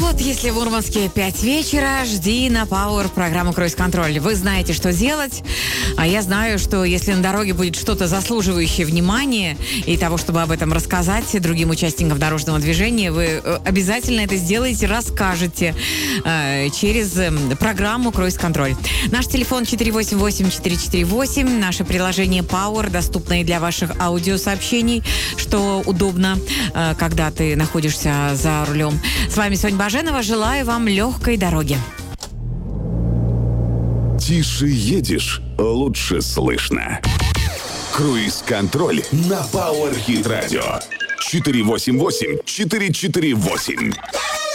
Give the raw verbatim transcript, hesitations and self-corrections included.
Вот если в Мурманске пять вечера, жди на Power программу «Круиз-контроль». Вы знаете, что делать, а я знаю, что если на дороге будет что-то заслуживающее внимания и того, чтобы об этом рассказать другим участникам дорожного движения, вы обязательно это сделаете, расскажете э, через э, программу «Круиз-контроль». Наш телефон четыре восемь восемь четыре четыре восемь, наше приложение Power, доступное для ваших аудиосообщений, что удобно, э, когда ты находишься за рулем. С вами Соня Баженова. Желаю вам легкой дороги. Тише едешь, лучше слышно. Круиз-контроль на Power Hit Radio. четыре восемь восемь четыре четыре восемь.